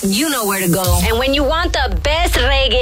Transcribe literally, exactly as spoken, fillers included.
you know where to go. And when you want the best reggae